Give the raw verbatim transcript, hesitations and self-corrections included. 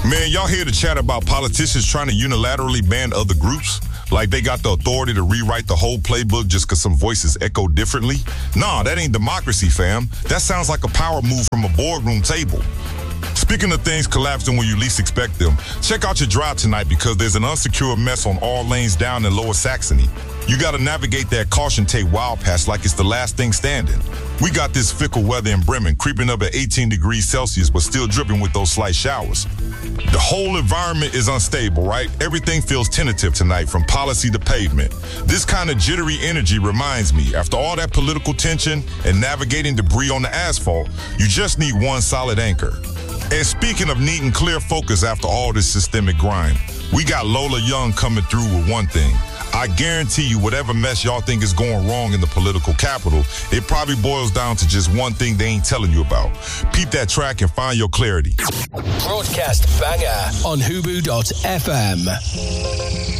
Man, y'all hear the chat about politicians trying to unilaterally ban other groups? Like they got the authority to rewrite the whole playbook just because some voices echo differently? Nah, that ain't democracy, fam. That sounds like a power move from a boardroom table. Speaking of things collapsing when you least expect them, check out your drive tonight because there's an unsecured mess on all lanes down in Lower Saxony. You got to navigate that caution tape wild patch like it's the last thing standing. We got this fickle weather in Bremen creeping up at eighteen degrees Celsius but still dripping with those slight showers. The whole environment is unstable, right? Everything feels tentative tonight from policy to pavement. This kind of jittery energy reminds me, after all that political tension and navigating debris on the asphalt, you just need one solid anchor. And speaking of neat and clear focus after all this systemic grind, we got Lola Young coming through with one thing. I guarantee you whatever mess y'all think is going wrong in the political capital, it probably boils down to just one thing they ain't telling you about. Peep that track and find your clarity. Broadcast banger on Hubu dot F M.